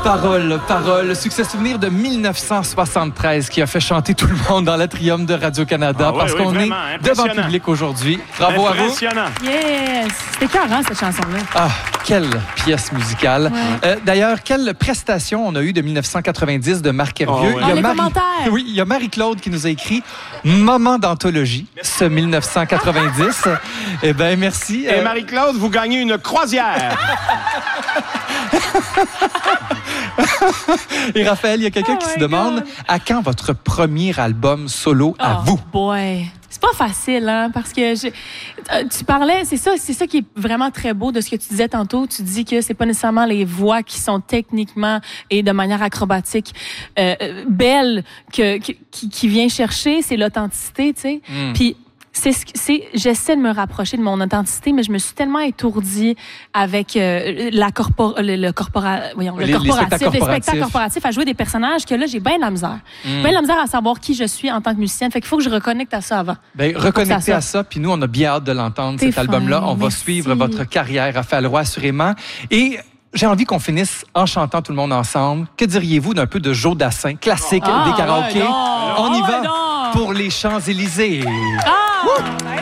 Parole, succès souvenir de 1973 qui a fait chanter tout le monde dans l'atrium de Radio-Canada parce qu'on est devant le public aujourd'hui. Bravo à vous. Yes! C'était écœurant, cette chanson-là. Ah, quelle pièce musicale. Ouais. D'ailleurs, quelle prestation on a eue de 1990 de Marc Hervieux. Les commentaires. Oui, il y a Marie-Claude qui nous a écrit « Moment d'anthologie », ce 1990. Eh bien, merci. Et Marie-Claude, vous gagnez une croisière. Et Raphaël, il y a quelqu'un qui se demande à quand votre premier album solo à vous? Boy. C'est pas facile, hein, parce que tu parlais, c'est ça qui est vraiment très beau de ce que tu disais tantôt. Tu dis que c'est pas nécessairement les voix qui sont techniquement et de manière acrobatique belles qui vient chercher, c'est l'authenticité, tu sais. Puis j'essaie de me rapprocher de mon authenticité, mais je me suis tellement étourdie avec les spectacles corporatifs à jouer des personnages que là, j'ai bien de la misère. Bien de la misère à savoir qui je suis en tant que musicienne. Fait qu'il faut que je reconnecte à ça avant. Bien, reconnectez à ça, puis nous, on a bien hâte de l'entendre, cet album-là. On va suivre votre carrière, Raphaël Roy, assurément. Et j'ai envie qu'on finisse en chantant tout le monde ensemble. Que diriez-vous d'un peu de Joe Dassin, classique des karaokés? On y va pour les Champs-Élysées.